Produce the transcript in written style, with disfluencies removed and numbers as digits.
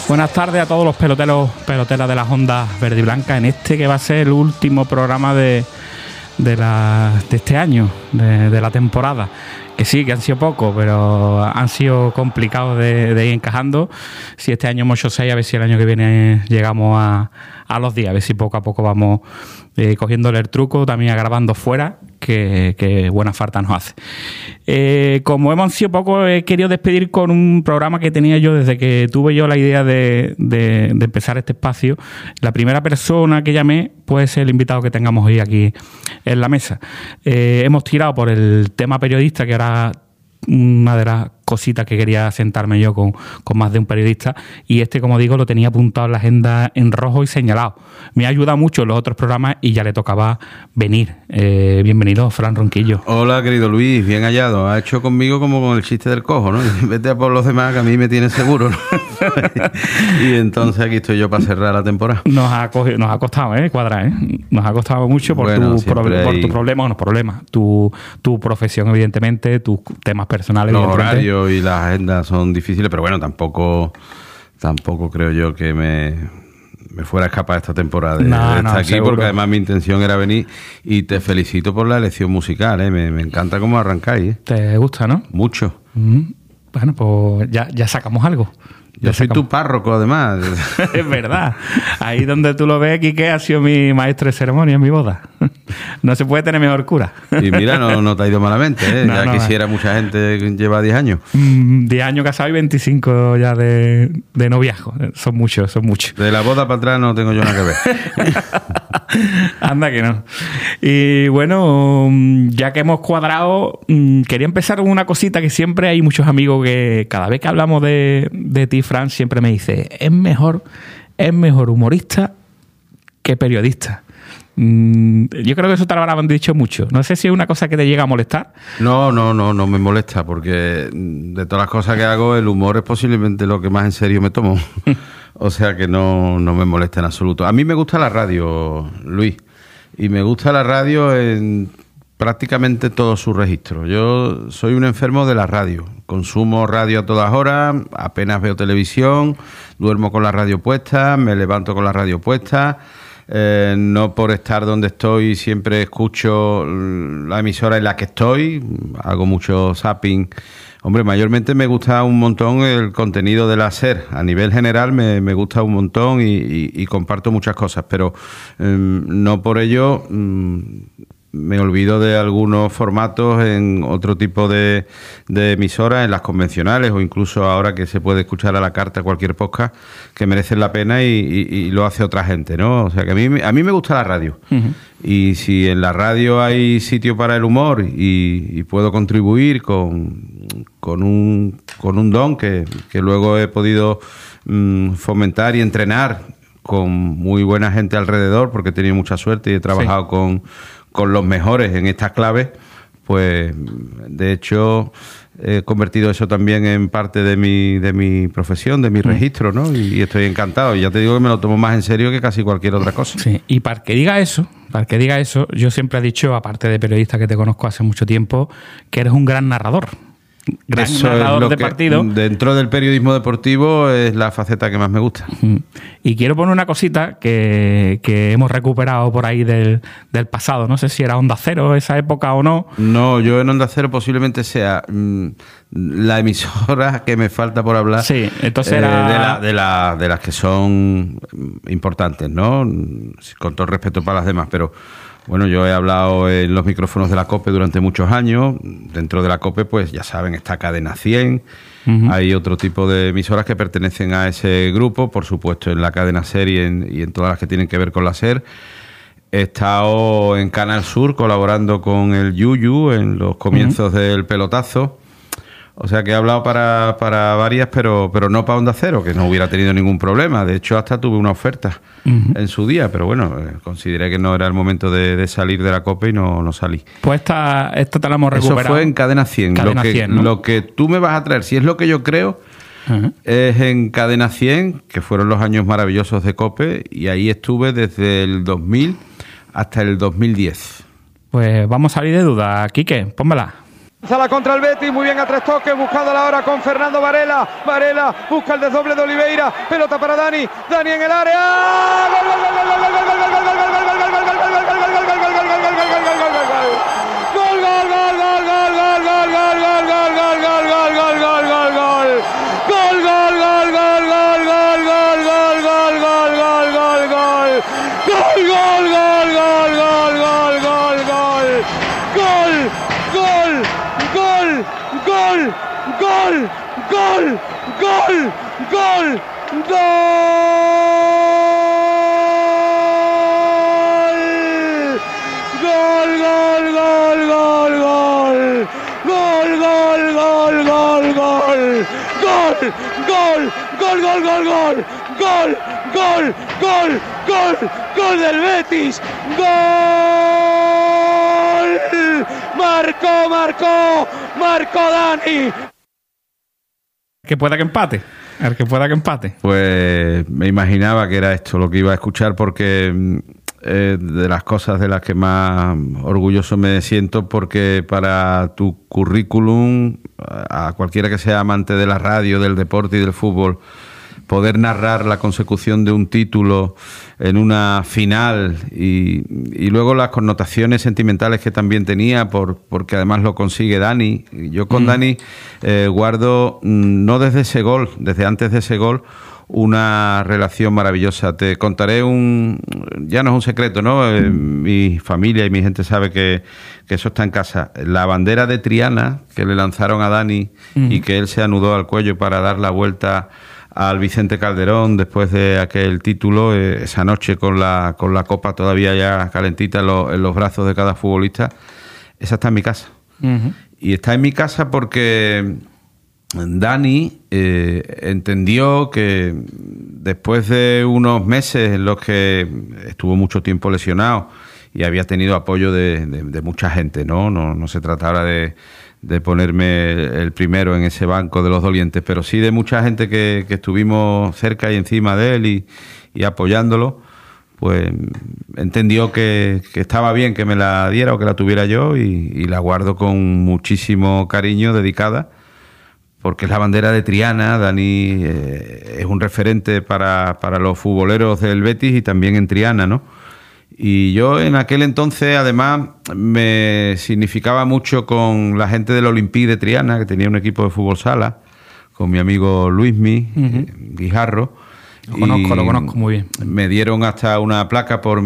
Buenas tardes a todos los peloteras de las ondas verde y blanca en este que va a ser el último programa de este año, de la temporada. Que sí, que han sido pocos, pero han sido complicados de ir encajando. Si este año hemos hecho 6, a ver si el año que viene llegamos a los 10, a ver si poco a poco vamos cogiéndole el truco, también grabando fuera, que buena falta nos hace. Como hemos sido pocos, he querido despedir con un programa que tenía yo desde que tuve yo la idea de empezar este espacio. La primera persona que llamé puede ser el invitado que tengamos hoy aquí en la mesa. Hemos tirado por el tema periodista, que era una de las cositas que quería sentarme yo con más de un periodista, y como digo, lo tenía apuntado en la agenda en rojo y señalado. Me ha ayudado mucho en los otros programas y ya le tocaba venir. Bienvenido, Fran Ronquillo. Hola, querido Luis, bien hallado. Ha hecho conmigo como con el chiste del cojo, ¿no? Vete a por los demás, que a mí me tiene seguro, ¿no? Y entonces aquí estoy yo para cerrar la temporada. Nos ha costado, cuadrar, Nos ha costado mucho por tu problema, tu profesión, evidentemente, tus temas personales. Los horarios y las agendas son difíciles, pero bueno, tampoco creo yo que me fuera a escapar esta temporada de estar aquí, seguro. Porque además mi intención era venir, y te felicito por la elección musical, me encanta cómo arrancáis. ¿Te gusta, no? Mucho. Bueno, pues ya sacamos algo. Yo soy tu párroco, además. Es verdad. Ahí donde tú lo ves, Quique ha sido mi maestro de ceremonia en mi boda. No se puede tener mejor cura. Y mira, no te ha ido malamente, ¿eh? Ya quisiera mucha gente que lleva 10 años. 10 años casado y 25 ya de noviazgo. Son muchos. De la boda para atrás no tengo yo nada que ver. Anda que no. Y bueno, ya que hemos cuadrado, quería empezar con una cosita que siempre hay muchos amigos que cada vez que hablamos de ti, Fran, siempre me dice, es mejor humorista que periodista. Yo creo que eso te lo habrán dicho mucho. No sé si es una cosa que te llega a molestar. No me molesta, porque de todas las cosas que hago, el humor es posiblemente lo que más en serio me tomo. O sea que no me molesta en absoluto. A mí me gusta la radio, Luis, y me gusta la radio en prácticamente todos sus registros. Yo soy un enfermo de la radio. Consumo radio a todas horas, apenas veo televisión, duermo con la radio puesta, me levanto con la radio puesta. No por estar donde estoy siempre escucho la emisora en la que estoy, hago mucho zapping. Hombre, mayormente me gusta un montón el contenido de la SER. A nivel general me gusta un montón y comparto muchas cosas, pero no por ello me olvido de algunos formatos en otro tipo de emisoras, en las convencionales, o incluso ahora que se puede escuchar a la carta cualquier podcast, que merecen la pena y lo hace otra gente, ¿no? O sea que a mí me gusta la radio. Uh-huh. Y si en la radio hay sitio para el humor y puedo contribuir con un don que luego he podido fomentar y entrenar con muy buena gente alrededor, porque he tenido mucha suerte y he trabajado con los mejores en estas claves, pues de hecho he convertido eso también en parte de mi profesión, de mi registro, ¿no? Y estoy encantado. Y ya te digo que me lo tomo más en serio que casi cualquier otra cosa. Sí, y para que diga eso, yo siempre he dicho, aparte de periodista que te conozco hace mucho tiempo, que eres un gran narrador. Eso narrador es lo de partido. Dentro del periodismo deportivo es la faceta que más me gusta. Y quiero poner una cosita que hemos recuperado por ahí del pasado. No sé si era Onda Cero esa época o no. No, yo en Onda Cero posiblemente sea la emisora que me falta por hablar. Sí, entonces era de las que son importantes, ¿no? Con todo respeto para las demás, pero bueno, yo he hablado en los micrófonos de la COPE durante muchos años. Dentro de la COPE, pues ya saben, está Cadena 100. Uh-huh. Hay otro tipo de emisoras que pertenecen a ese grupo, por supuesto en la Cadena SER y en todas las que tienen que ver con la SER. He estado en Canal Sur colaborando con el Yuyu en los comienzos del pelotazo. O sea que he hablado para varias, pero no para Onda Cero, que no hubiera tenido ningún problema. De hecho, hasta tuve una oferta en su día, pero bueno, consideré que no era el momento de salir de la COPE y no salí. Pues esta te la hemos recuperado. Eso fue en Cadena 100. Cadena 100, ¿no? Lo que tú me vas a traer, si es lo que yo creo, es en Cadena 100, que fueron los años maravillosos de COPE, y ahí estuve desde el 2000 hasta el 2010. Pues vamos a salir de duda. Quique, pónmela. Sala contra el Betis, muy bien a 3 toques, buscándola ahora con Fernando Varela. Varela busca el desdoble de Oliveira, pelota para Dani, Dani en el área. ¡Gol, gol, gol, gol, gol, gol, gol, gol, gol, gol, gol, gol, gol, gol, gol del Betis, gol, marcó Dani. Que pueda que empate. El que pueda que empate. Pues me imaginaba que era esto lo que iba a escuchar, porque de las cosas de las que más orgulloso me siento, porque para tu currículum, a cualquiera que sea amante de la radio, del deporte y del fútbol, poder narrar la consecución de un título en una final y luego las connotaciones sentimentales que también tenía, porque además lo consigue Dani. Yo con Dani guardo, no desde ese gol, desde antes de ese gol, una relación maravillosa. Te contaré ya no es un secreto, ¿no? Mi familia y mi gente sabe que eso está en casa. La bandera de Triana que le lanzaron a Dani y que él se anudó al cuello para dar la vuelta al Vicente Calderón después de aquel título, esa noche con la copa todavía ya calentita en los brazos de cada futbolista, esa está en mi casa. Y está en mi casa porque Dani entendió que después de unos meses en los que estuvo mucho tiempo lesionado y había tenido apoyo de mucha gente, no se trata ahora de ponerme el primero en ese banco de los dolientes, pero sí de mucha gente que estuvimos cerca y encima de él y apoyándolo, pues entendió que estaba bien que me la diera o que la tuviera yo, y la guardo con muchísimo cariño, dedicada, porque es la bandera de Triana. Dani es un referente para los futboleros del Betis y también en Triana, ¿no? Y yo en aquel entonces, además, me significaba mucho con la gente del Olympique de Triana, que tenía un equipo de fútbol sala, con mi amigo Luismi Guijarro. Lo conozco muy bien. Me dieron hasta una placa por